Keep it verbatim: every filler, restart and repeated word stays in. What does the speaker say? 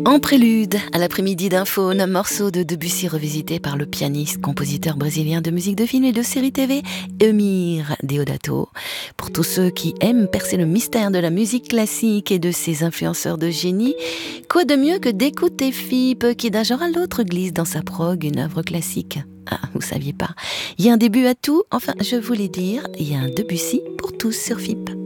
En prélude à l'après-midi d'un faune, un morceau de Debussy revisité par le pianiste, compositeur brésilien de musique de film et de séries T V, Eumir Deodato. Pour tous ceux qui aiment percer le mystère de la musique classique et de ses influenceurs de génie, quoi de mieux que d'écouter Fipe qui d'un genre à l'autre glisse dans sa prog une œuvre classique. Ah, vous saviez pas. Il y a un début à tout, enfin je voulais dire, il y a un Debussy pour tous sur Fipe.